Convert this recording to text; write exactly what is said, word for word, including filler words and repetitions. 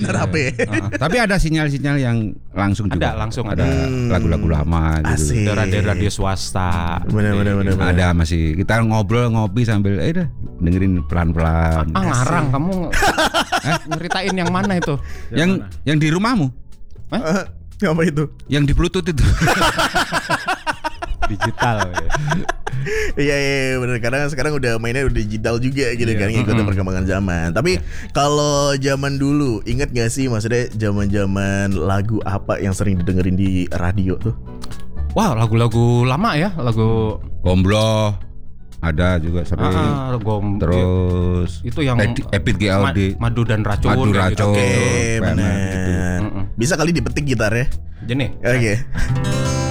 benar H P. Uh, tapi ada sinyal-sinyal yang langsung juga. Ada langsung ada hmm. lagu-lagu lama gitu. Asik. Radio-radio swasta. Benar-benar benar. Ada masih kita ngobrol ngopi sambil eh dah dengerin pelan-pelan. Ah ngarang kamu eh? Nyeritain yang mana itu? Yang mana? yang di rumahmu? Hah? Uh, apa itu? Yang di Bluetooth itu. Digital. Ya. Iya iya benar. Karena sekarang udah mainnya udah digital juga gitu iya. kan, ngikutin Mm-hmm. perkembangan zaman. Tapi yeah. kalau zaman dulu, ingat gak sih maksudnya zaman-zaman lagu apa yang sering didengerin di radio tuh? Wah, lagu-lagu lama ya, lagu Gombloh ada juga sering. Ah, gom, terus itu yang Epit G L D, ma- madu dan racun. Madu racun. Oke, okay, benar. Gitu. Bisa kali dipetik gitar ya. Jadi. Oke. Okay.